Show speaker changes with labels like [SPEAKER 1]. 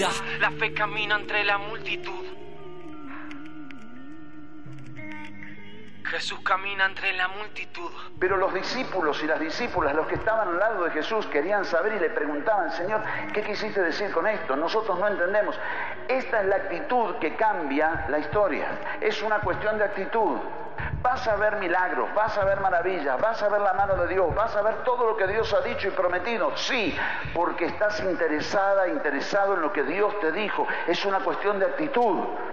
[SPEAKER 1] La fe camina entre la multitud. Jesús camina entre la multitud.
[SPEAKER 2] Pero los discípulos y las discípulas, los que estaban al lado de Jesús, querían saber y le preguntaban: Señor, ¿qué quisiste decir con esto? Nosotros no entendemos. Esta es la actitud que cambia la historia. Es una cuestión de actitud. Vas a ver milagros, vas a ver maravillas, vas a ver la mano de Dios, vas a ver todo lo que Dios ha dicho y prometido. Sí, porque estás interesado en lo que Dios te dijo. Es una cuestión de actitud.